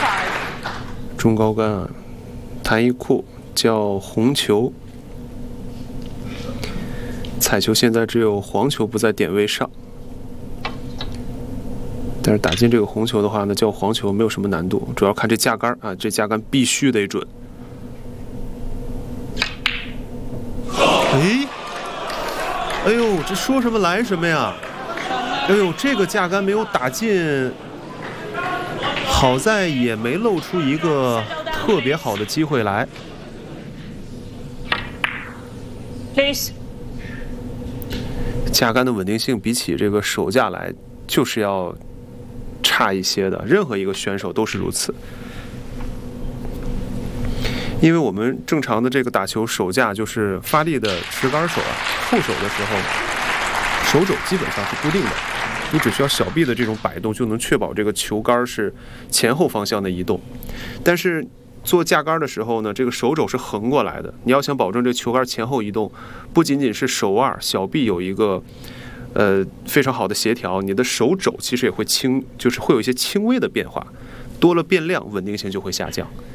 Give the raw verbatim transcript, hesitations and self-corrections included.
中高杆啊，弹一库叫红球，彩球现在只有黄球不在点位上，但是打进这个红球的话呢，叫黄球没有什么难度，主要看这架杆啊，这架杆必须得准。哎，哎呦，这说什么来什么呀？哎呦，这个架杆没有打进。 好在也没露出一个特别好的机会来。 Please。 架杆的稳定性比起这个手架来，就是要差一些的。任何一个选手都是如此。因为我们正常的这个打球手架就是发力的持杆手啊，后手的时候，手肘基本上是固定的。 你只需要小臂的这种摆动，就能确保这个球杆是前后方向的移动。但是做架杆的时候呢，这个手肘是横过来的。你要想保证这球杆前后移动，不仅仅是手腕、小臂有一个呃非常好的协调，你的手肘其实也会轻，就是会有一些轻微的变化，多了变量，稳定性就会下降。